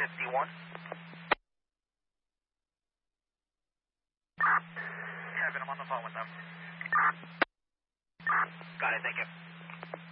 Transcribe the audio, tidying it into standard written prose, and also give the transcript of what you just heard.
51. Kevin, I'm on the phone with them. Got it, thank you.